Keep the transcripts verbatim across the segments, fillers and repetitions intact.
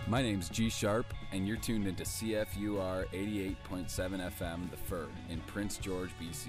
My name's G Sharp, and you're tuned into C F U R eighty-eight point seven F M, The Fur, in Prince George, B C.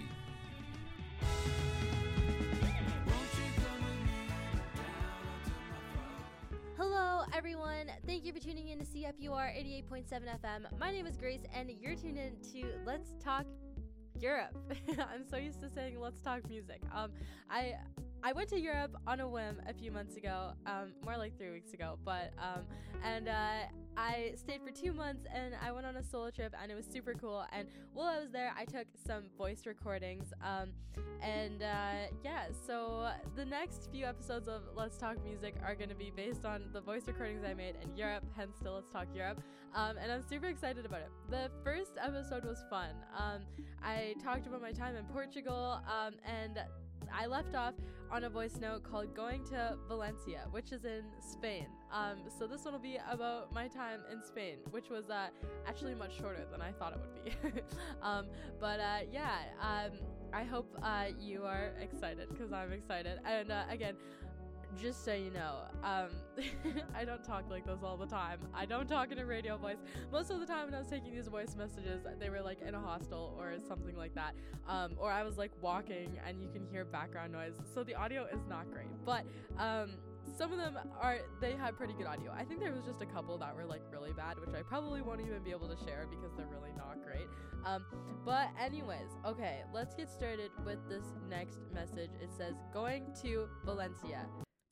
Hello, everyone. Thank you for tuning in to C F U R eighty-eight point seven F M. My name is Grace, and you're tuned in to Let's Talk Europe. I'm so used to saying Let's Talk Music. Um, I I went to Europe on a whim a few months ago, um, more like three weeks ago, but um, and uh, I stayed for two months, and I went on a solo trip, and it was super cool. And while I was there, I took some voice recordings, um, and uh, yeah, so the next few episodes of Let's Talk Music are going to be based on the voice recordings I made in Europe, hence the Let's Talk Europe, um, and I'm super excited about it. The first episode was fun. Um, I talked about my time in Portugal, um, and I left off on a voice note called Going to Valencia, which is in Spain. Um, so this one will be about my time in Spain, which was uh, actually much shorter than I thought it would be. um, but uh, yeah, um, I hope uh, you are excited, because I'm excited. And uh, again, just so you know, um, I don't talk like this all the time. I don't talk in a radio voice. Most of the time when I was taking these voice messages, they were like in a hostel or something like that. Um, or I was like walking and you can hear background noise. So the audio is not great. But um, some of them are, they had pretty good audio. I think there was just a couple that were like really bad, which I probably won't even be able to share because they're really not great. Um, but anyways, okay, let's get started with this next message. It says, going to Valencia.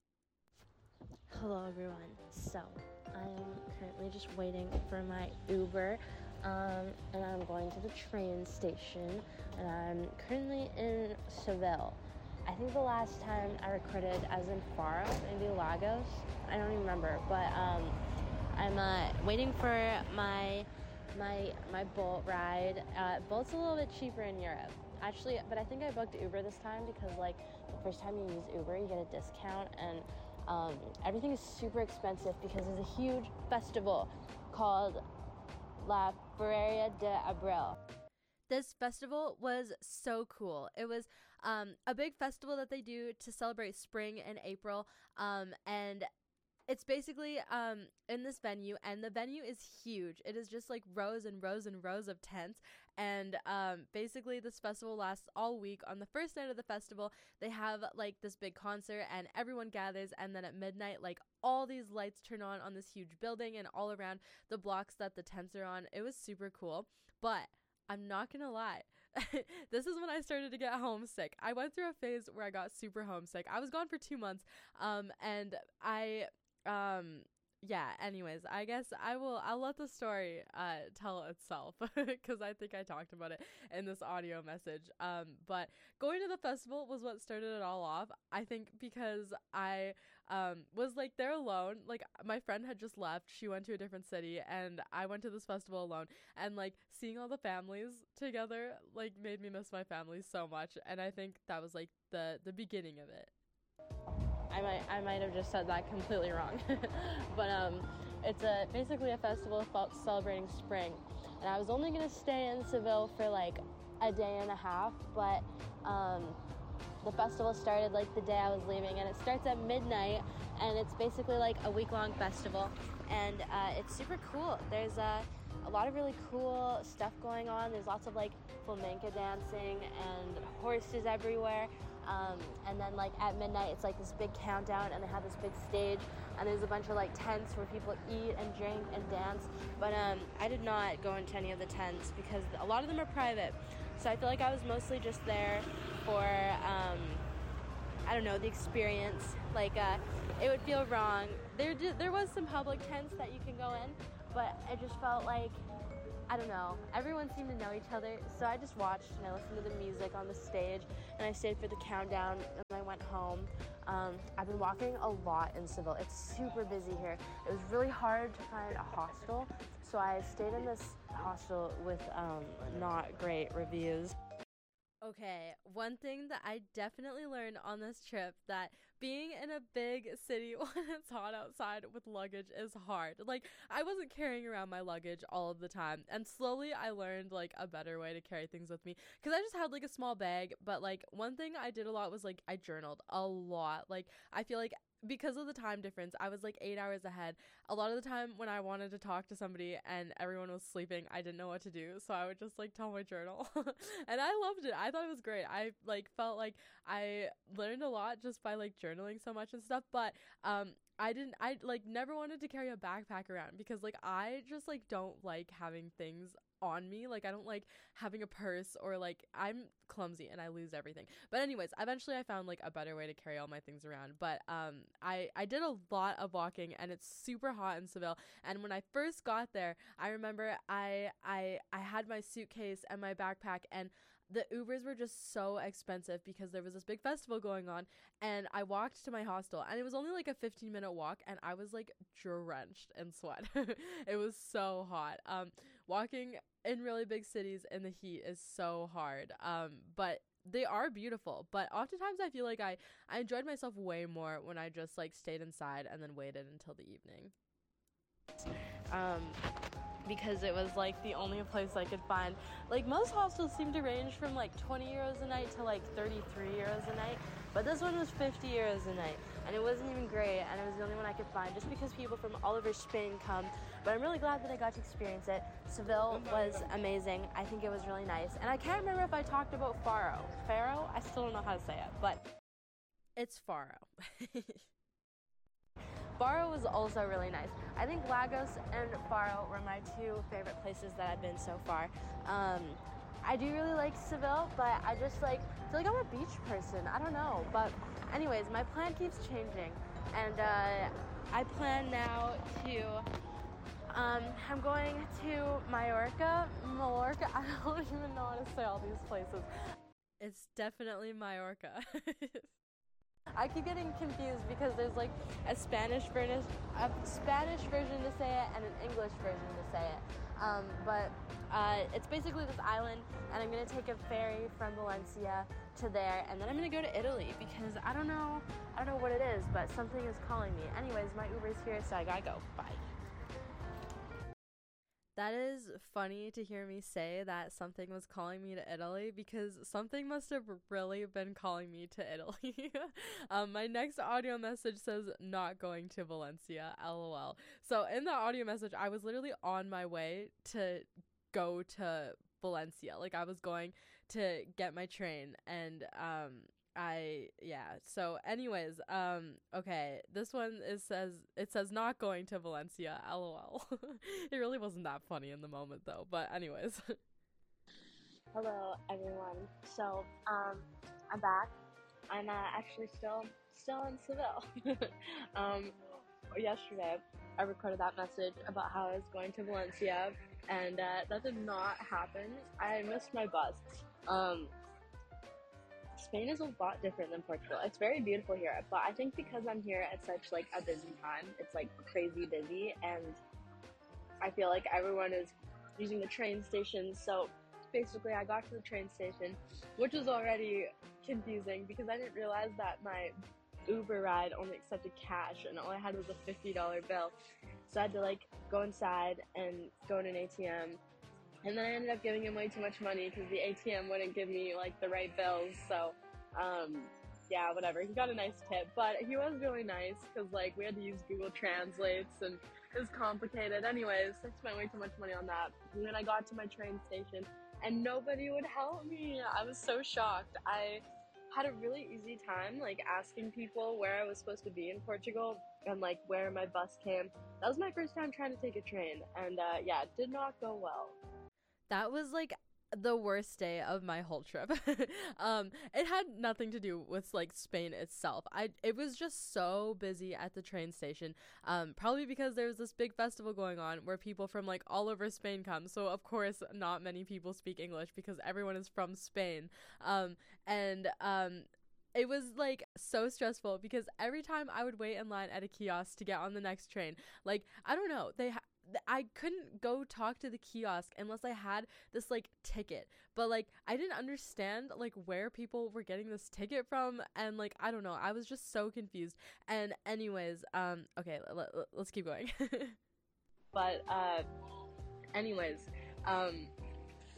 Hello everyone. So, I'm currently just waiting for my Uber, um, and I'm going to the train station, and I'm currently in Seville. I think the last time I recorded as in Faro, maybe Lagos, I don't even remember, but um, I'm uh, waiting for my my my Bolt ride. Uh, Bolt's a little bit cheaper in Europe, actually, but I think I booked Uber this time because like the first time you use Uber, you get a discount, and Um, everything is super expensive because there's a huge festival called La Feria de Abril. This festival was so cool. It was um, a big festival that they do to celebrate spring in April, um, and it's basically um, in this venue, and the venue is huge. It is just like rows and rows and rows of tents, and um, basically this festival lasts all week. On the first night of the festival, they have like this big concert, and everyone gathers, and then at midnight, like all these lights turn on on this huge building and all around the blocks that the tents are on. It was super cool, but I'm not gonna lie. This is when I started to get homesick. I went through a phase where I got super homesick. I was gone for two months, um, and I... Um, yeah, anyways, I guess I will, I'll let the story, uh, tell itself, because I think I talked about it in this audio message. Um, but going to the festival was what started it all off. I think because I, um, was like there alone. Like my friend had just left. She went to a different city, and I went to this festival alone, and like seeing all the families together, like made me miss my family so much. And I think that was like the, the beginning of it. I might I might have just said that completely wrong, but um, it's a basically a festival celebrating spring, and I was only gonna stay in Seville for like a day and a half, but um, the festival started like the day I was leaving, and it starts at midnight, and it's basically like a week-long festival, and uh, it's super cool. There's uh, a lot of really cool stuff going on. There's lots of like flamenco dancing and horses everywhere. Um, and then like at midnight it's like this big countdown, and they have this big stage, and there's a bunch of like tents where people eat and drink and dance, but um, I did not go into any of the tents because a lot of them are private, so I feel like I was mostly just there for um, I don't know, the experience. Like uh, it would feel wrong. There did, there was some public tents that you can go in, but it just felt like, I don't know, everyone seemed to know each other, so I just watched and I listened to the music on the stage, and I stayed for the countdown, and I went home. Um, I've been walking a lot in Seville. It's super busy here. It was really hard to find a hostel, so I stayed in this hostel with um, not great reviews. Okay, one thing that I definitely learned on this trip, that being in a big city when it's hot outside with luggage is hard. Like, I wasn't carrying around my luggage all of the time, and slowly I learned like a better way to carry things with me, because I just had like a small bag. But like one thing I did a lot was like I journaled a lot. Like I feel like because of the time difference, I was like eight hours ahead. A lot of the time when I wanted to talk to somebody and everyone was sleeping, I didn't know what to do. So I would just like tell my journal. And I loved it. I thought it was great. I like felt like I learned a lot just by like journaling so much and stuff. But um, I didn't, I like never wanted to carry a backpack around because like I just like don't like having things on me. Like I don't like having a purse, or like I'm clumsy and I lose everything. But anyways, eventually I found like a better way to carry all my things around. But um I I did a lot of walking, and it's super hot in Seville. And when I first got there, I remember I I I had my suitcase and my backpack, and the Ubers were just so expensive because there was this big festival going on, and I walked to my hostel, and it was only like a fifteen minute walk, and I was like drenched in sweat. It was so hot. Um, walking in really big cities in the heat is so hard. Um, but they are beautiful, but oftentimes I feel like I, I enjoyed myself way more when I just like stayed inside and then waited until the evening. Um, because it was like the only place I could find. Like most hostels seem to range from like twenty euros a night to like thirty-three euros a night, but this one was fifty euros a night, and it wasn't even great, and it was the only one I could find just because people from all over Spain come. But I'm really glad that I got to experience it. Seville was amazing. I think it was really nice, and I can't remember if I talked about Faro. Faro? I still don't know how to say it, but it's Faro. Faro was also really nice. I think Lagos and Faro were my two favorite places that I've been so far. Um, I do really like Seville, but I just like feel like I'm a beach person. I don't know. But anyways, my plan keeps changing, and uh, I plan now to. Um, I'm going to Mallorca. Mallorca. I don't even know how to say all these places. It's definitely Mallorca. I keep getting confused because there's like a Spanish version, a Spanish version to say it and an English version to say it. Um, but uh, it's basically this island, and I'm gonna take a ferry from Valencia to there, and then I'm gonna go to Italy because I don't know, I don't know what it is, but something is calling me. Anyways, my Uber's here, so I gotta go. Bye. That is funny to hear me say that something was calling me to Italy, because something must have really been calling me to Italy. um, my next audio message says not going to Valencia, lol. So in the audio message, I was literally on my way to go to Valencia. Like I was going to get my train, and um, I, yeah. So anyways, um, okay, this one is says, it says not going to Valencia, lol. It really wasn't that funny in the moment though, but anyways. Hello everyone. So, um, I'm back. I'm uh, actually still, still in Seville. um, yesterday I recorded that message about how I was going to Valencia, and uh, that did not happen. I missed my bus. Um, Spain is a lot different than Portugal. It's very beautiful here, but I think because I'm here at such like a busy time, it's like crazy busy, and I feel like everyone is using the train station. So basically I got to the train station, which was already confusing because I didn't realize that my Uber ride only accepted cash, and all I had was a fifty dollar bill. So I had to like go inside and go in an A T M. And then I ended up giving him way too much money because the A T M wouldn't give me, like, the right bills. So, um, yeah, whatever. He got a nice tip. But he was really nice because, like, we had to use Google Translates, and it was complicated. Anyways, I spent way too much money on that. And then I got to my train station, and nobody would help me. I was so shocked. I had a really easy time, like, asking people where I was supposed to be in Portugal and, like, where my bus came. That was my first time trying to take a train. And, uh, yeah, it did not go well. That was like the worst day of my whole trip. um, it had nothing to do with like Spain itself. I it was just so busy at the train station. Um, probably because there was this big festival going on where people from like all over Spain come. So of course, not many people speak English because everyone is from Spain. Um, and um. It was, like, so stressful because every time I would wait in line at a kiosk to get on the next train, like, I don't know, they ha- I couldn't go talk to the kiosk unless I had this, like, ticket. But, like, I didn't understand, like, where people were getting this ticket from, and, like, I don't know, I was just so confused. And anyways, um, okay, l- l- let's keep going. But, uh, anyways, um...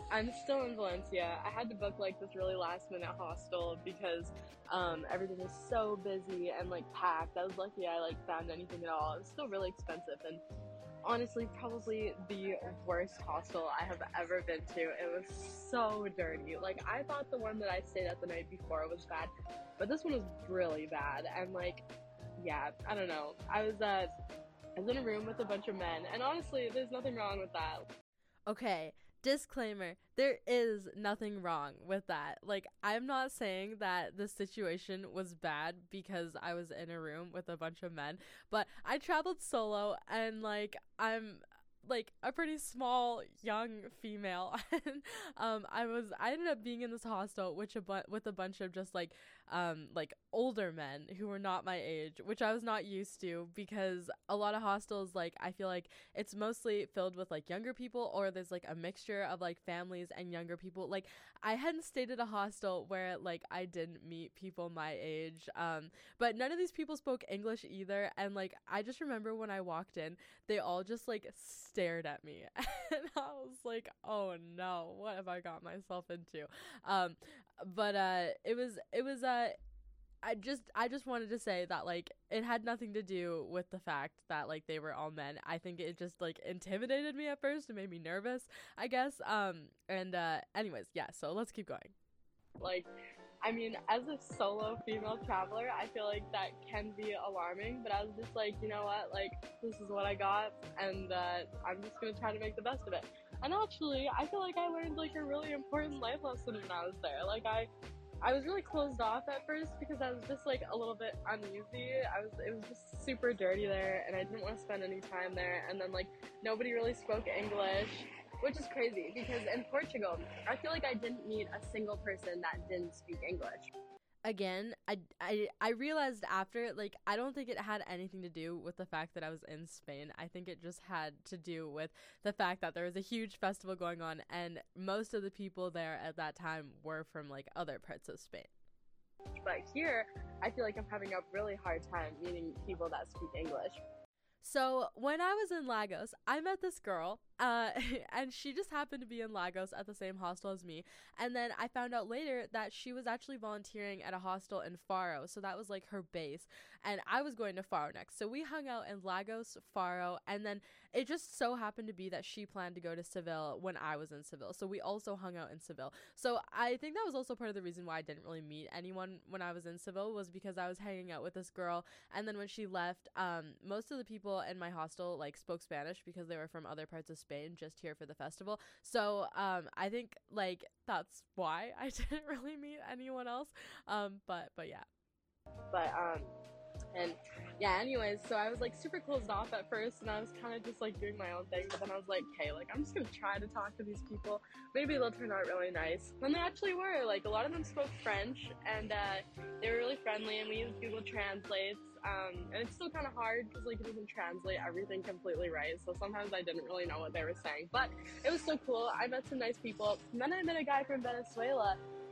I'm still in Valencia. I had to book like this really last minute hostel because um, everything was so busy and like packed. I was lucky I like found anything at all. It was still really expensive and honestly probably the worst hostel I have ever been to. It was so dirty. Like I thought the one that I stayed at the night before was bad, but this one was really bad. And like, yeah, I don't know. I was uh, I was in a room with a bunch of men, and honestly, there's nothing wrong with that. Okay, disclaimer, there is nothing wrong with that. Like, I'm not saying that the situation was bad because I was in a room with a bunch of men, but I traveled solo, and like, I'm like a pretty small young female. And um I was I ended up being in this hostel which a bu- with a bunch of just like um like older men who were not my age, which I was not used to, because a lot of hostels, like, I feel like it's mostly filled with like younger people, or there's like a mixture of like families and younger people. Like, I hadn't stayed at a hostel where like I didn't meet people my age, um but none of these people spoke English either. And like, I just remember when I walked in, they all just like stared at me and I was like, oh no, what have I got myself into? um but uh it was it was uh I just I just wanted to say that like it had nothing to do with the fact that like they were all men. I think it just like intimidated me at first. It made me nervous, I guess. Um and uh anyways, yeah, so let's keep going. Like, I mean, as a solo female traveler, I feel like that can be alarming, but I was just like, you know what, like, this is what I got, and uh, I'm just gonna try to make the best of it. And actually, I feel like I learned like a really important life lesson when I was there. Like, I I was really closed off at first because I was just like a little bit uneasy. I was it was just super dirty there, and I didn't want to spend any time there. And then like nobody really spoke English, which is crazy because in Portugal, I feel like I didn't meet a single person that didn't speak English. Again, I, I, I realized after, like, I don't think it had anything to do with the fact that I was in Spain. I think it just had to do with the fact that there was a huge festival going on, and most of the people there at that time were from, like, other parts of Spain. But here, I feel like I'm having a really hard time meeting people that speak English. So when I was in Lagos, I met this girl, uh, and she just happened to be in Lagos at the same hostel as me. And then I found out later that she was actually volunteering at a hostel in Faro, so that was like her base. And I was going to Faro next, so we hung out in Lagos, Faro, and then it just so happened to be that she planned to go to Seville when I was in Seville, so we also hung out in Seville. So I think that was also part of the reason why I didn't really meet anyone when I was in Seville, was because I was hanging out with this girl. And then when she left, um, most of the people in my hostel like spoke Spanish because they were from other parts of Spain, just here for the festival. So um, I think like that's why I didn't really meet anyone else. Um, but but yeah. But um, and yeah. Anyways, so I was like super closed off at first, and I was kind of just like doing my own thing. But then I was like, hey, like I'm just gonna try to talk to these people. Maybe they'll turn out really nice. And they actually were. Like a lot of them spoke French, and uh, they were really friendly. And we used Google Translates. Um, and it's still kind of hard because like it doesn't translate everything completely right, so sometimes I didn't really know what they were saying, but it was so cool. I met some nice people, and then I met a guy from Venezuela.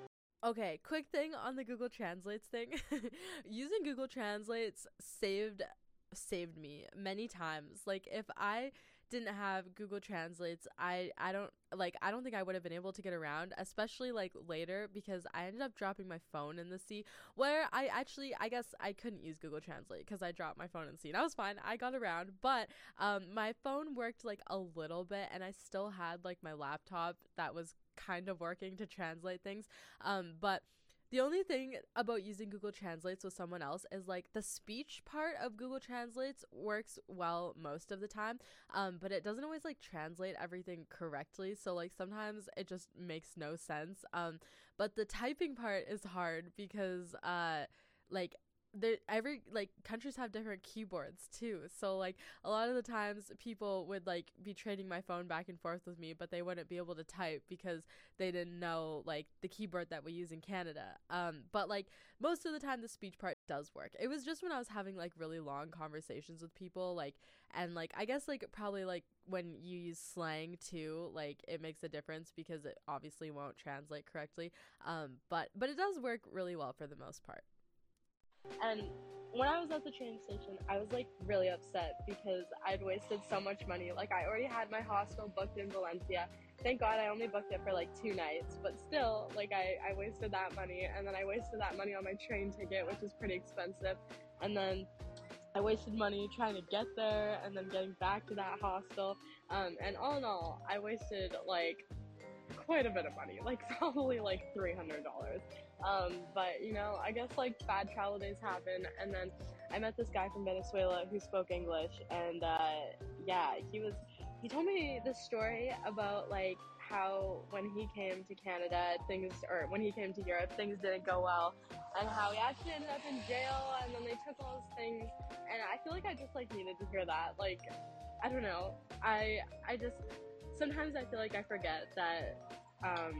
Okay, quick thing on the Google Translates thing. Using Google Translates saved saved me many times. Like, if I didn't have Google Translates, I I don't like I don't think I would have been able to get around, especially like later, because I ended up dropping my phone in the sea, where I actually I guess I couldn't use Google Translate because I dropped my phone in the sea. And I was fine. I got around, but um my phone worked like a little bit, and I still had like my laptop that was kind of working to translate things. Um but the only thing about using Google Translates with someone else is like the speech part of Google Translates works well most of the time, um, but it doesn't always like translate everything correctly. So like sometimes it just makes no sense. Um, but the typing part is hard because uh, like there every like countries have different keyboards too, so like a lot of the times people would like be trading my phone back and forth with me, but they wouldn't be able to type because they didn't know like the keyboard that we use in Canada. Um but like most of the time the speech part does work. It was just when I was having like really long conversations with people, like, and like I guess like probably like when you use slang too, like it makes a difference because it obviously won't translate correctly. Um but but it does work really well for the most part. And when I was at the train station, I was like really upset because I'd wasted so much money. Like I already had my hostel booked in Valencia. Thank God I only booked it for like two nights, but still, like I, I wasted that money, and then I wasted that money on my train ticket, which is pretty expensive, and then I wasted money trying to get there and then getting back to that hostel, um, and all in all, I wasted like quite a bit of money, like probably like three hundred dollars. Um, but you know, I guess like bad travel days happen, and then I met this guy from Venezuela who spoke English, and uh, yeah, he was, he told me this story about like how when he came to Canada, things, or when he came to Europe, things didn't go well, and how he actually ended up in jail, and then they took all his things, and I feel like I just like needed to hear that. Like, I don't know, I, I just, sometimes I feel like I forget that, um,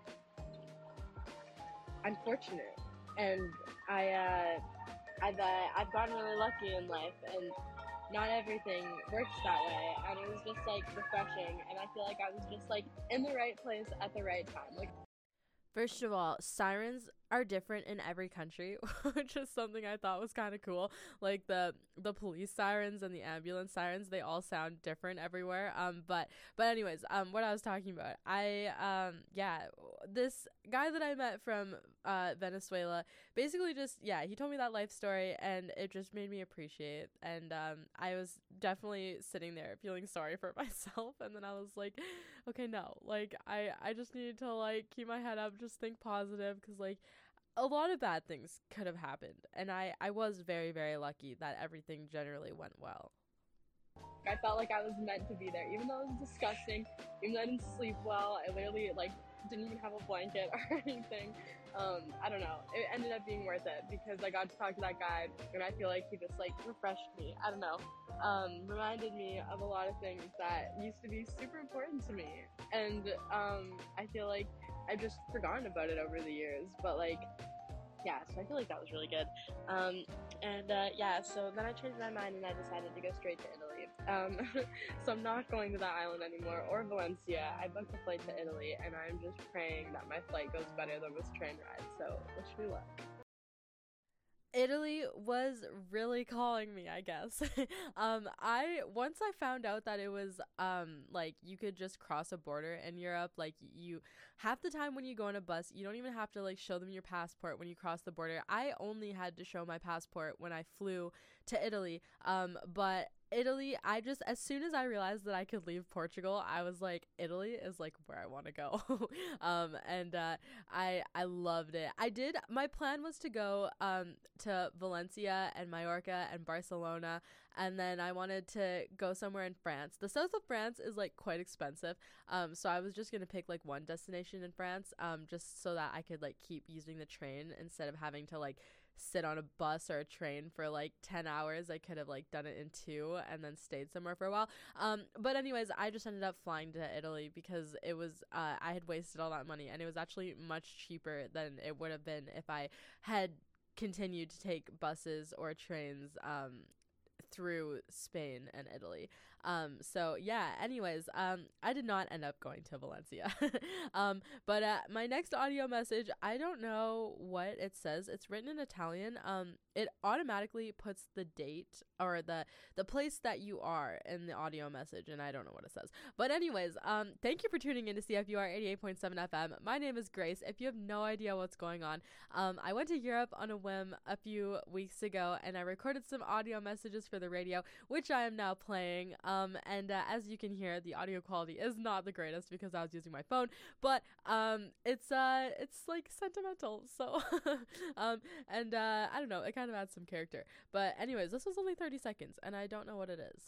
I'm fortunate, and I, uh, I've, uh, I've gotten really lucky in life, and not everything works that way, and it was just, like, refreshing, and I feel like I was just, like, in the right place at the right time. Like, First of all, sirens are different in every country, which is something I thought was kind of cool. Like the the police sirens and the ambulance sirens, they all sound different everywhere. Um, but but anyways, um, what I was talking about, I um, yeah, this guy that I met from uh Venezuela, basically just yeah, he told me that life story, and it just made me appreciate. And um, I was definitely sitting there feeling sorry for myself, and then I was like, okay, no, like I I just needed to like keep my head up, just think positive, because like a lot of bad things could have happened, and I, I was very, very lucky that everything generally went well. I felt like I was meant to be there, even though it was disgusting, even though I didn't sleep well, I literally, like, didn't even have a blanket or anything. Um, I don't know, it ended up being worth it, because I got to talk to that guy, and I feel like he just, like, refreshed me, I don't know, um, reminded me of a lot of things that used to be super important to me, and, um, I feel like I've just forgotten about it over the years, but, like, yeah, so I feel like that was really good. Um, and, uh, yeah, so then I changed my mind and I decided to go straight to Italy. Um, so I'm not going to that island anymore, or Valencia. I booked a flight to Italy, and I'm just praying that my flight goes better than this train ride, so wish me luck. Italy was really calling me, I guess. um, I once I found out that it was um like you could just cross a border in Europe. Like you, half the time when you go on a bus, you don't even have to like show them your passport when you cross the border. I only had to show my passport when I flew to Italy. Um, but Italy, I just, as soon as I realized that I could leave Portugal, I was like, Italy is like where I want to go. um, and uh, I I loved it. I did, my plan was to go um to Valencia and Mallorca and Barcelona, and then I wanted to go somewhere in France. The south of France is like quite expensive, um, so I was just gonna pick like one destination in France, um, just so that I could like keep using the train instead of having to like sit on a bus or a train for like ten hours. I could have like done it in two and then stayed somewhere for a while. Um, but anyways, I just ended up flying to Italy because it was, uh, I had wasted all that money, and it was actually much cheaper than it would have been if I had continued to take buses or trains, um, through Spain and Italy. Um, so yeah, anyways, um, I did not end up going to Valencia. um, but, uh, my next audio message, I don't know what it says. It's written in Italian. Um, it automatically puts the date or the, the place that you are in the audio message, and I don't know what it says. But anyways, um, thank you for tuning in to C F U R eighty-eight point seven F M. My name is Grace. If you have no idea what's going on, um, I went to Europe on a whim a few weeks ago, and I recorded some audio messages for the radio, which I am now playing. Um, and uh, as you can hear, the audio quality is not the greatest because I was using my phone, but um, it's uh, it's like sentimental. So, um, and uh, I don't know, it kind of adds some character. But anyways, this was only thirty seconds, and I don't know what it is.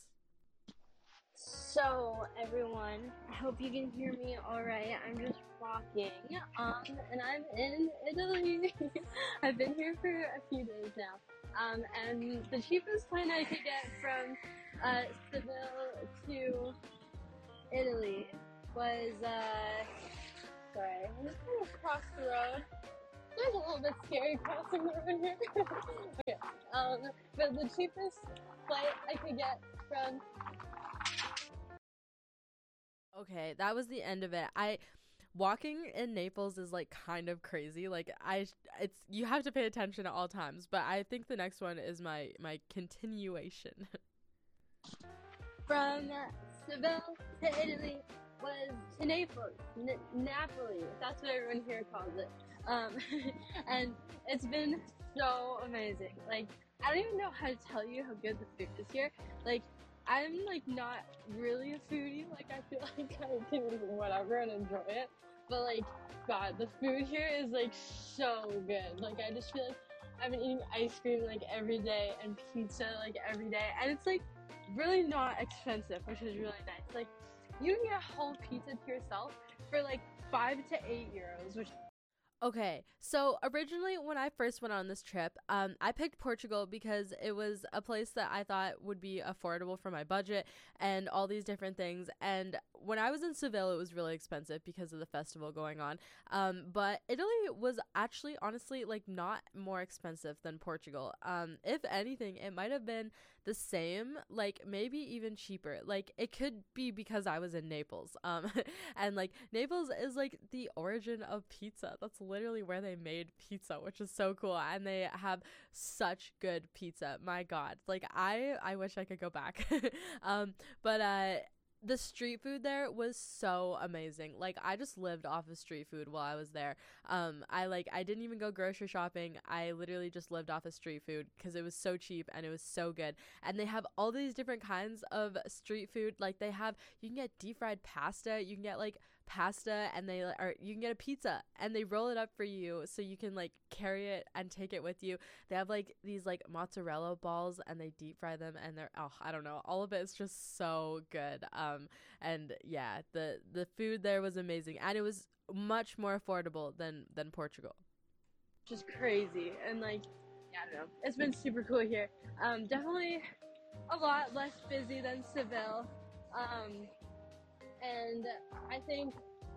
So, everyone, I hope you can hear me alright. I'm just walking, um, and I'm in Italy. I've been here for a few days now. Um, and the cheapest plane I could get from uh, Seville to Italy was, uh, sorry, I'm just gonna cross the road. It's a little bit scary crossing the road here. Okay, um, but the cheapest flight I could get from... Okay, that was the end of it. I... walking in Naples is like kind of crazy. Like I, it's you have to pay attention at all times. But I think the next one is my my continuation. From Seville to Italy was to Naples, N- Napoli. That's what everyone here calls it. Um, and it's been so amazing. Like, I don't even know how to tell you how good the food is here. Like, I'm like not really a foodie. Like, I feel like I can whatever and enjoy it. But like, God, the food here is like so good. Like, I just feel like I've been eating ice cream like every day and pizza like every day, and it's like really not expensive, which is really nice. Like, you can get a whole pizza to yourself for like five to eight euros, which. Okay, so originally when I first went on this trip, um, I picked Portugal because it was a place that I thought would be affordable for my budget and all these different things. And when I was in Seville, it was really expensive because of the festival going on. Um, but Italy was actually, honestly, like not more expensive than Portugal. Um, if anything, it might have been the same, like maybe even cheaper. Like it could be because I was in Naples. Um, and like Naples is like the origin of pizza. That's literally where they made pizza, which is so cool. And they have such good pizza. My God, like I, I wish I could go back. um, but uh. The street food there was so amazing. Like, I just lived off of street food while I was there. Um, I, like, I didn't even go grocery shopping. I literally just lived off of street food because it was so cheap and it was so good. And they have all these different kinds of street food. Like, they have, you can get deep fried pasta. You can get, like, pasta and they or you can get a pizza and they roll it up for you so you can like carry it and take it with you. They have like these like mozzarella balls and they deep fry them and they're oh I don't know, all of it is just so good. Um and yeah, the the food there was amazing and it was much more affordable than than Portugal. Just crazy. And like, yeah, I don't know, it's been super cool here. Um definitely a lot less busy than Seville. um And I think,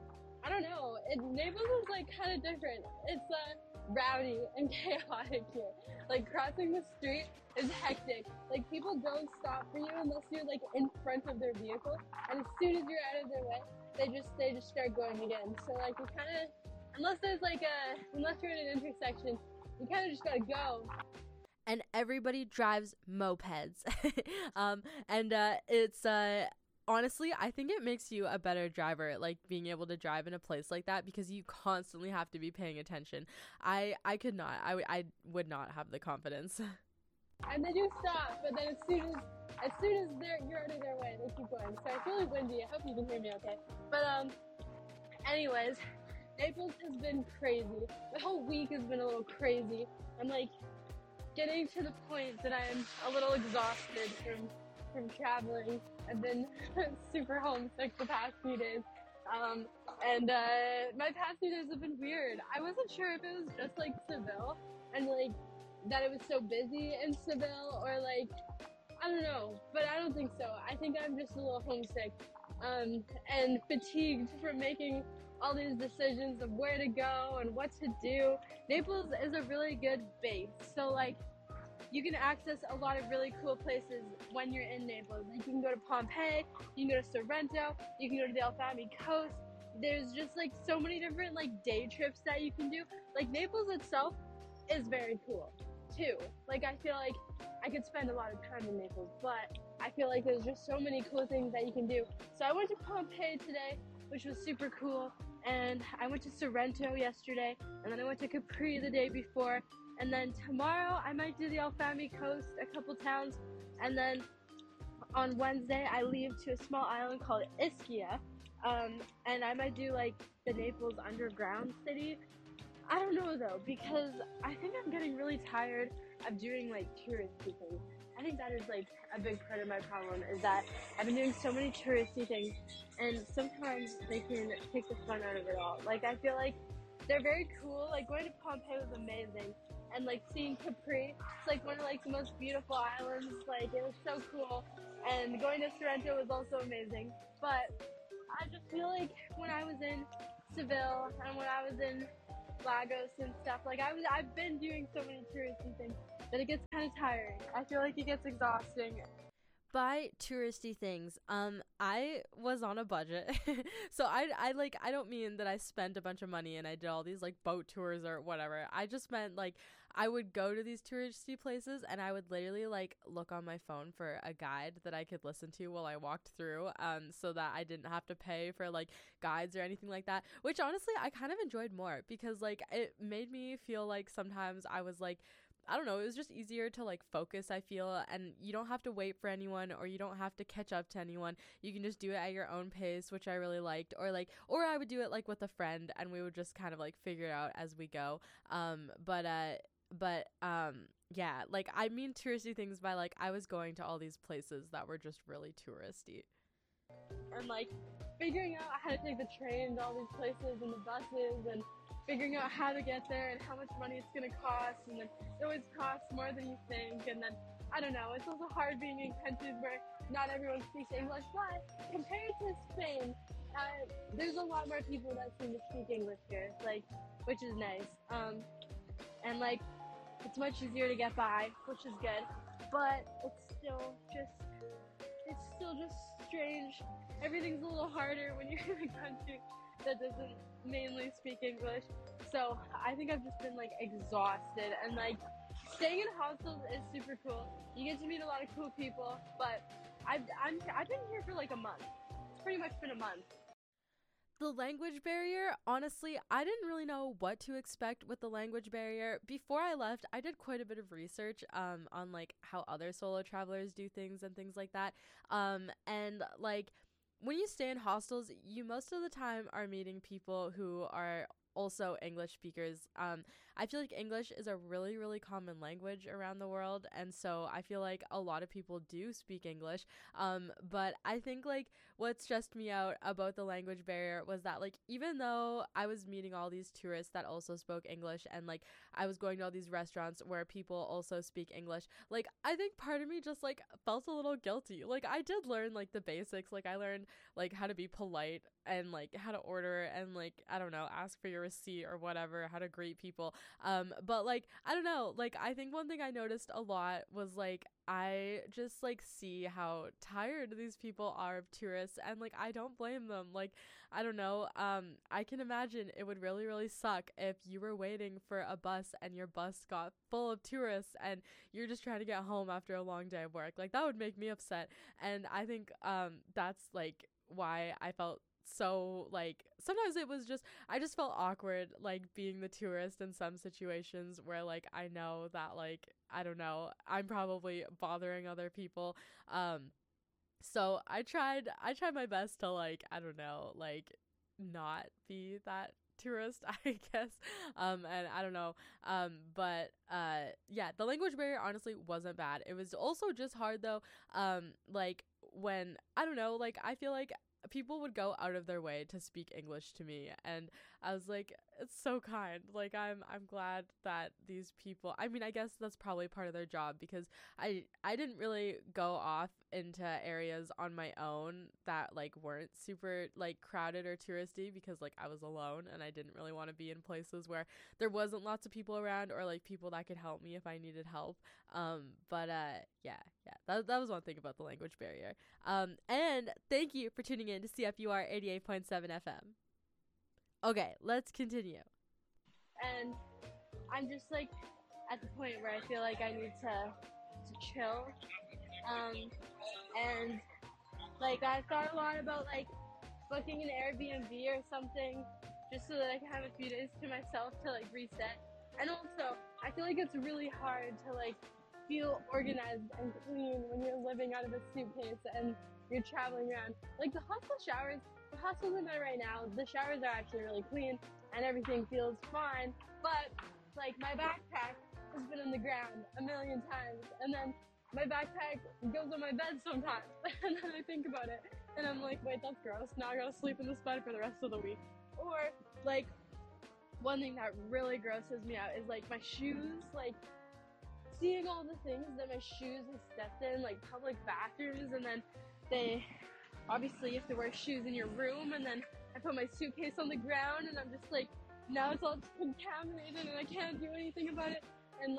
I don't know, it, Naples is like kind of different. It's uh, rowdy and chaotic here. Like crossing the street is hectic. Like people don't stop for you unless you're like in front of their vehicle. And as soon as you're out of their way, they just they just start going again. So like you kind of, unless there's like a, unless you're in an intersection, you kind of just gotta go. And everybody drives mopeds. um, and uh, it's uh. Honestly, I think it makes you a better driver, like being able to drive in a place like that because you constantly have to be paying attention. I, I could not. I, w- I would not have the confidence. And they do stop, but then as soon as as soon as they're you're out of their way, they keep going. So it's really windy. I hope you can hear me okay. But um, anyways, Naples has been crazy. The whole week has been a little crazy. I'm like getting to the point that I'm a little exhausted from from traveling. I've been super homesick the past few days. Um, and uh, my past few days have been weird. I wasn't sure if it was just like Seville and like that it was so busy in Seville or like, I don't know, but I don't think so. I think I'm just a little homesick um, and fatigued from making all these decisions of where to go and what to do. Naples is a really good base. So like, you can access a lot of really cool places when you're in Naples. Like you can go to Pompeii, you can go to Sorrento, you can go to the Alfami coast. There's just like so many different like day trips that you can do. Like Naples itself is very cool too. Like I feel like I could spend a lot of time in Naples, but I feel like there's just so many cool things that you can do. So I went to Pompeii today, which was super cool. And I went to Sorrento yesterday, and then I went to Capri the day before. And then tomorrow I might do the Alfami coast, a couple towns, and then on Wednesday I leave to a small island called Ischia, um, and I might do like the Naples underground city. I don't know though, because I think I'm getting really tired of doing like touristy things. I think that is like a big part of my problem is that I've been doing so many touristy things, and sometimes they can take the fun out of it all. Like I feel like they're very cool. Like going to Pompeii was amazing. And like seeing Capri, it's like one of like the most beautiful islands. Like it was so cool. And going to Sorrento was also amazing. But I just feel like when I was in Seville and when I was in Lagos and stuff, like I was, I've been doing so many touristy things that it gets kind of tiring. I feel like it gets exhausting. By touristy things, um, I was on a budget, so I, I like, I don't mean that I spent a bunch of money and I did all these like boat tours or whatever. I just meant like I would go to these touristy places and I would literally like look on my phone for a guide that I could listen to while I walked through, um, so that I didn't have to pay for like guides or anything like that. Which honestly, I kind of enjoyed more because like it made me feel like sometimes I was like, I don't know, it was just easier to like focus, I feel, and you don't have to wait for anyone or you don't have to catch up to anyone. You can just do it at your own pace, which I really liked. Or like or I would do it like with a friend and we would just kind of like figure it out as we go. Um but uh but um yeah, like I mean touristy things by like I was going to all these places that were just really touristy. And like figuring out how to take the train to all these places and the buses and figuring out how to get there and how much money it's going to cost, and then it always costs more than you think, and then, I don't know, it's also hard being in countries where not everyone speaks English, but compared to Spain, uh, there's a lot more people that seem to speak English here, like, which is nice, um, and like, it's much easier to get by, which is good, but it's still just, it's still just strange. Everything's a little harder when you're in a country that doesn't mainly speak English. So I think I've just been like exhausted, and like staying in hostels is super cool. You get to meet a lot of cool people, but I've I'm, I've been here for like a month. It's pretty much been a month. The language barrier, honestly, I didn't really know what to expect with the language barrier. Before I left, I did quite a bit of research um on like how other solo travelers do things and things like that. Um and like when you stay in hostels, you most of the time are meeting people who are also English speakers. Um, I feel like English is a really, really common language around the world, and so I feel like a lot of people do speak English. Um, but I think like what stressed me out about the language barrier was that like even though I was meeting all these tourists that also spoke English, and like I was going to all these restaurants where people also speak English, like I think part of me just like felt a little guilty. Like I did learn like the basics, like I learned like how to be polite and like how to order and like I don't know, ask for your receipt or whatever, how to greet people. Um, but like I don't know, like I think one thing I noticed a lot was like I just like see how tired these people are of tourists, and like I don't blame them. Like I don't know, um I can imagine it would really really suck if you were waiting for a bus and your bus got full of tourists and you're just trying to get home after a long day of work. Like that would make me upset, and I think um that's like why I felt so like sometimes it was just I just felt awkward like being the tourist in some situations where like I know that like I don't know, I'm probably bothering other people. Um so I tried I tried my best to like I don't know, like not be that tourist, I guess. Um and I don't know. Um but uh yeah, the language barrier honestly wasn't bad. It was also just hard though. Um like when I don't know, like I feel like people would go out of their way to speak English to me, and I was like, it's so kind. Like I'm I'm glad that these people, I mean I guess that's probably part of their job, because I I didn't really go off into areas on my own that like weren't super like crowded or touristy, because like I was alone and I didn't really want to be in places where there wasn't lots of people around or like people that could help me if I needed help. Um but uh yeah yeah that, that was one thing about the language barrier. Um and thank you for tuning in to C F U R eighty-eight point seven F M. Okay, let's continue. And I'm just like at the point where I feel like I need to to chill. Um, and like I thought a lot about like booking an Airbnb or something, just so that I can have a few days to myself to like reset. And also, I feel like it's really hard to like feel organized and clean when you're living out of a suitcase and you're traveling around. Like the hostel showers, the hostels I'm at right now, the showers are actually really clean and everything feels fine, but like my backpack has been on the ground a million times, and then my backpack goes on my bed sometimes, and then I think about it and I'm like, wait, that's gross, now I gotta sleep in this bed for the rest of the week. Or like one thing that really grosses me out is like my shoes, like seeing all the things that my shoes have stepped in, like public bathrooms, and then they obviously you have to wear shoes in your room, and then I put my suitcase on the ground and I'm just like, now it's all contaminated and I can't do anything about it. And like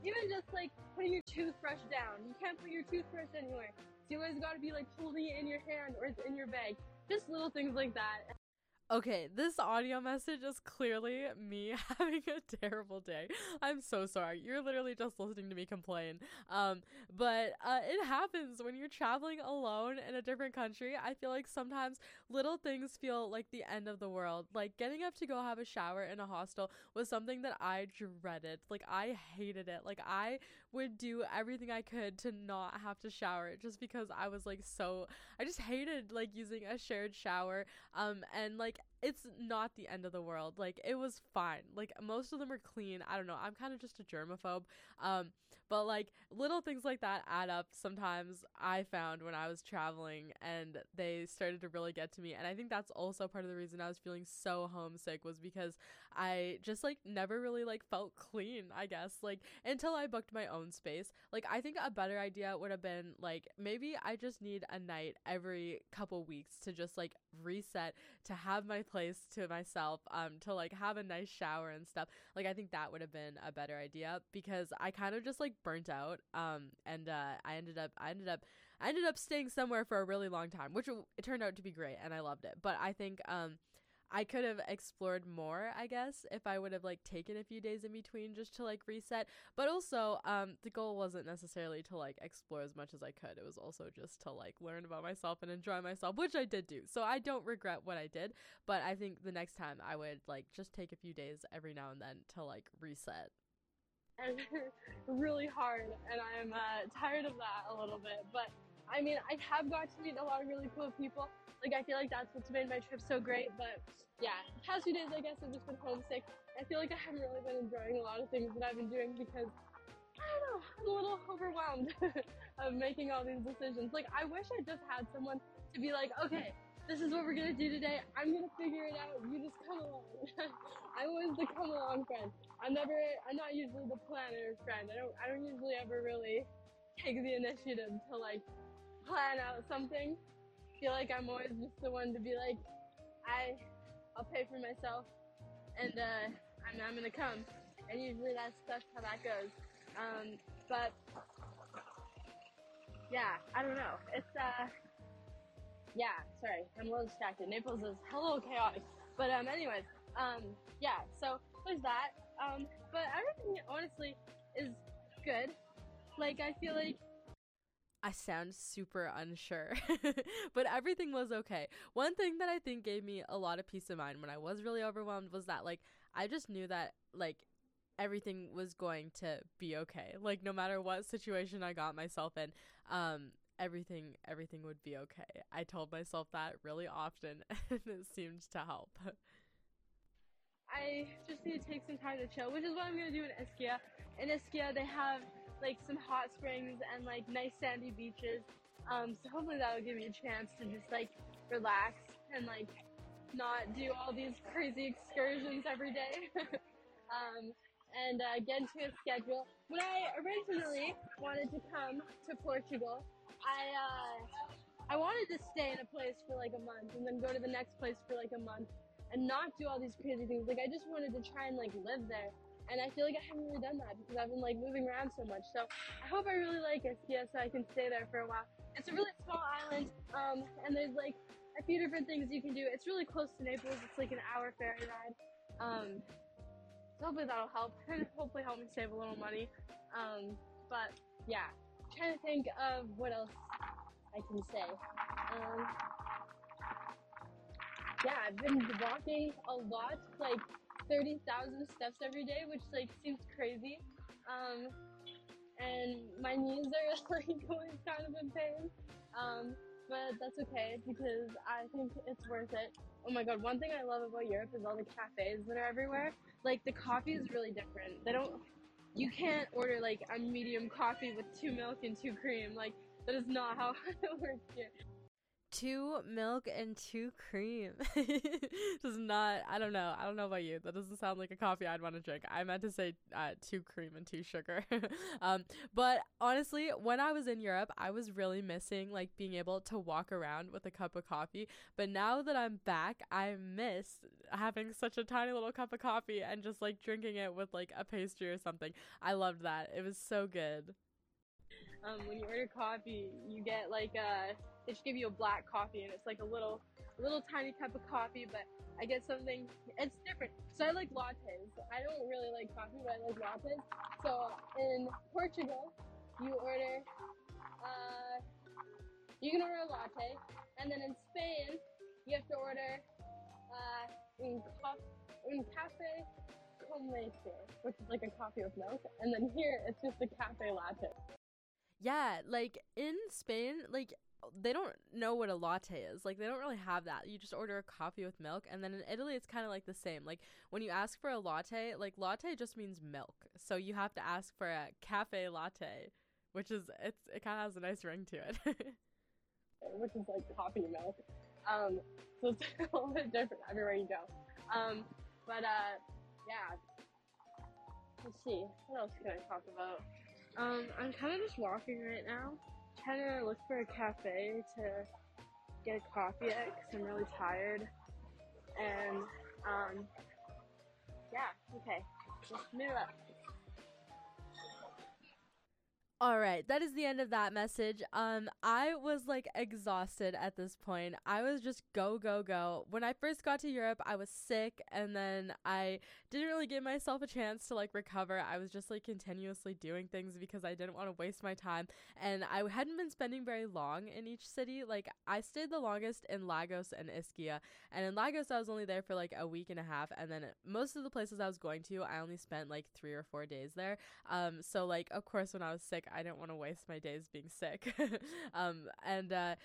even just like putting your toothbrush down. You can't put your toothbrush anywhere. So you always got to be like holding it in your hand or it's in your bag. Just little things like that. Okay, this audio message is clearly me having a terrible day. I'm so sorry. You're literally just listening to me complain. Um, but uh, it happens when you're traveling alone in a different country. I feel like sometimes little things feel like the end of the world. Like getting up to go have a shower in a hostel was something that I dreaded. Like I hated it. Like I would do everything I could to not have to shower just because I was like so, I just hated like using a shared shower. Um, and like it's not the end of the world. Like it was fine. Like most of them are clean. I don't know. I'm kind of just a germaphobe. Um, but like little things like that add up sometimes, I found when I was traveling, and they started to really get to me. And I think that's also part of the reason I was feeling so homesick, was because I just like never really like felt clean, I guess, like until I booked my own space. Like I think a better idea would have been like maybe I just need a night every couple weeks to just like reset, to have my place to myself, um to like have a nice shower and stuff. Like I think that would have been a better idea, because I kind of just like burnt out, um and uh I ended up I ended up I ended up staying somewhere for a really long time, which w- it turned out to be great and I loved it. But I think um I could have explored more, I guess, if I would have like taken a few days in between just to like reset. But also, um, the goal wasn't necessarily to like explore as much as I could. It was also just to like learn about myself and enjoy myself, which I did do. So I don't regret what I did. But I think the next time I would like just take a few days every now and then to like reset. And really hard, and I'm uh, tired of that a little bit. But I mean, I have got to meet a lot of really cool people. Like I feel like that's what's made my trip so great. But yeah, the past few days I guess I've just been homesick. I feel like I haven't really been enjoying a lot of things that I've been doing because I don't know, I'm a little overwhelmed of making all these decisions. Like I wish I just had someone to be like, okay, this is what we're gonna do today. I'm gonna figure it out. You just come along. I'm always the come along friend. I'm never. I'm not usually the planner friend. I don't. I don't usually ever really take the initiative to like plan out something. I feel like I'm always just the one to be like, I, I'll pay for myself, and uh, I'm. I'm gonna come. And usually that's that's how that goes. Um, but yeah, I don't know. It's uh. Yeah, sorry, I'm a little distracted. Naples is a little chaotic. But um, anyways, um, yeah, so there's that. Um, but everything, honestly, is good. Like, I feel like... I sound super unsure, but everything was okay. One thing that I think gave me a lot of peace of mind when I was really overwhelmed was that, like, I just knew that, like, everything was going to be okay. Like, no matter what situation I got myself in, um... everything everything would be okay. I told myself that really often and it seemed to help. I just need to take some time to chill, which is what I'm going to do in Ischia. In Ischia, they have like some hot springs and like nice sandy beaches. Um, so hopefully that will give me a chance to just like relax and like not do all these crazy excursions every day. um, and uh, get into a schedule. When I originally wanted to come to Portugal, I uh, I wanted to stay in a place for like a month and then go to the next place for like a month and not do all these crazy things. Like I just wanted to try and like live there, and I feel like I haven't really done that because I've been like moving around so much. So I hope I really like Ischia so I can stay there for a while. It's a really small island, um, and there's like a few different things you can do. It's really close to Naples. It's like an hour ferry ride. Um, so hopefully that'll help and hopefully help me save a little money. Um, but yeah. Trying to think of what else I can say. Um, yeah, I've been walking a lot, like thirty thousand steps every day, which like seems crazy. Um, and my knees are like going kind of in pain. Um, but that's okay because I think it's worth it. Oh my god, one thing I love about Europe is all the cafes that are everywhere. Like the coffee is really different. They don't You can't order like a medium coffee with two milk and two cream. Like that is not how it works here. Two milk and two cream. Does not, I don't know. I don't know about you. That doesn't sound like a coffee I'd want to drink. I meant to say uh, two cream and two sugar. um, but honestly, when I was in Europe, I was really missing like being able to walk around with a cup of coffee. But now that I'm back, I miss having such a tiny little cup of coffee and just like drinking it with like a pastry or something. I loved that. It was so good. Um, when you order coffee, you get like a, they just give you a black coffee, and it's like a little, little tiny cup of coffee, but I get something, it's different. So I like lattes. I don't really like coffee, but I like lattes. So in Portugal, you order, uh, you can order a latte, and then in Spain, you have to order, uh, un, co- un café con leche, which is like a coffee with milk, and then here, it's just a cafe latte. Yeah, like in Spain, like they don't know what a latte is. Like they don't really have that. You just order a coffee with milk. And then in Italy, it's kind of like the same. Like when you ask for a latte, like latte just means milk. So you have to ask for a cafe latte, which is, it's it kind of has a nice ring to it. Which is like coffee milk. Um, so it's a little bit different everywhere you go. Um, but uh, yeah. Let's see. What else can I talk about? Um, I'm kind of just walking right now, trying to look for a cafe to get a coffee at because I'm really tired. And, um, yeah, okay, let's move up. All right, that is the end of that message. Um, I was like exhausted at this point. I was just go, go, go. When I first got to Europe, I was sick, and then I didn't really give myself a chance to like recover. I was just like continuously doing things because I didn't want to waste my time, and I hadn't been spending very long in each city. Like I stayed the longest in Lagos and Ischia, and in Lagos I was only there for like a week and a half, and then most of the places I was going to, I only spent like three or four days there. Um, so like of course when I was sick, I didn't want to waste my days being sick. um, and uh,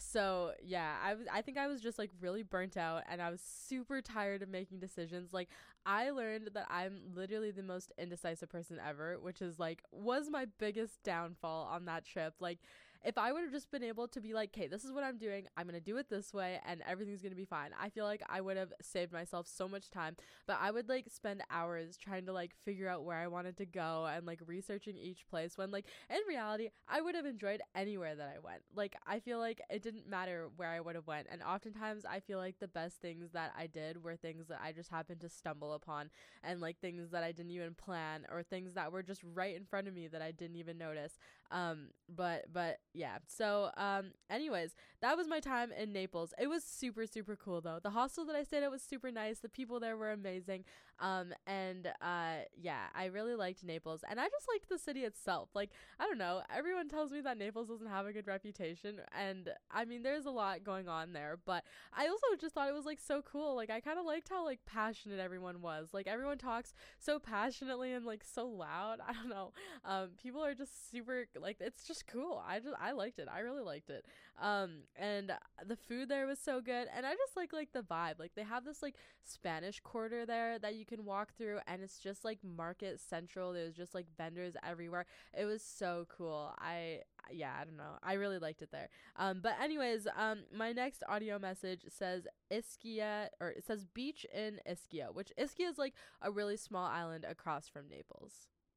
so yeah, I was. I think I was just like really burnt out, and I was super tired of making decisions. Like I learned that I'm literally the most indecisive person ever, which is like was my biggest downfall on that trip. Like if I would have just been able to be like, okay, this is what I'm doing, I'm gonna do it this way, and everything's gonna be fine, I feel like I would have saved myself so much time. But I would like spend hours trying to like figure out where I wanted to go and like researching each place, when like in reality I would have enjoyed anywhere that I went. Like I feel like it didn't matter where I would have went, and oftentimes I feel like the best things that I did were things that I just happened to stumble upon, and like things that I didn't even plan, or things that were just right in front of me that I didn't even notice. Um, but, but yeah. So, um, anyways, that was my time in Naples. It was super, super cool though. The hostel that I stayed at was super nice. The people there were amazing. Um, and, uh, yeah, I really liked Naples, and I just liked the city itself. Like, I don't know, everyone tells me that Naples doesn't have a good reputation, and I mean, there's a lot going on there, but I also just thought it was like so cool. Like, I kind of liked how like passionate everyone was. Like, everyone talks so passionately and like so loud. I don't know. Um, people are just super, like, it's just cool. I just, I liked it. I really liked it. Um, and the food there was so good, and I just like, like the vibe. Like, they have this like Spanish quarter there that you can walk through, and it's just like market central. There's just like vendors everywhere. It was so cool. I, yeah, I don't know. I really liked it there. Um, but anyways, um, my next audio message says Ischia, or it says beach in Ischia, which Ischia is like a really small island across from Naples.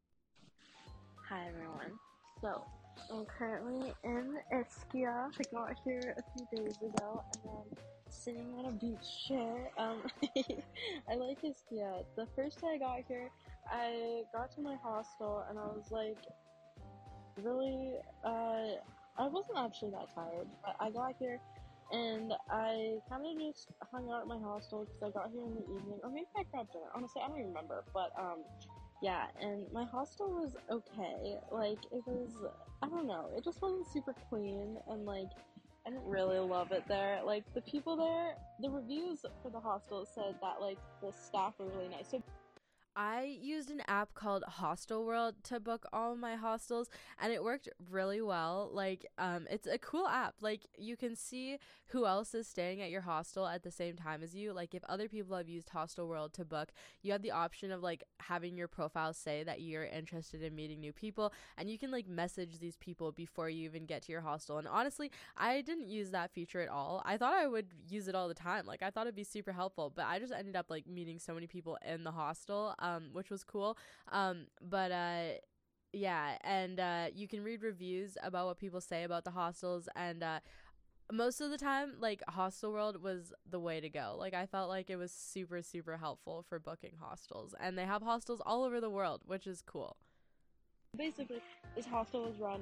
Hi everyone. So, I'm currently in Ischia. I got here a few days ago, and then sitting on a beach chair. Um, I like Ischia. The first day I got here, I got to my hostel, and I was like, really, uh, I wasn't actually that tired, but I got here, and I kind of just hung out at my hostel, because I got here in the evening, or maybe I grabbed dinner, honestly, I don't even remember, but, um, yeah, and my hostel was okay. Like, it was, I don't know, it just wasn't super clean, and like, I didn't really love it there. Like, the people there, the reviews for the hostel said that like the staff were really nice. So I used an app called Hostel World to book all of my hostels, and it worked really well. Like, um, it's a cool app. Like, you can see who else is staying at your hostel at the same time as you. Like, if other people have used Hostel World to book, you have the option of like having your profile say that you're interested in meeting new people, and you can like message these people before you even get to your hostel. And honestly, I didn't use that feature at all. I thought I would use it all the time. Like, I thought it'd be super helpful, but I just ended up like meeting so many people in the hostel. Um, which was cool. Um, but uh, yeah, and uh, you can read reviews about what people say about the hostels, and uh, most of the time, like, Hostel World was the way to go. Like, I felt like it was super, super helpful for booking hostels, and they have hostels all over the world, which is cool. Basically, this hostel was run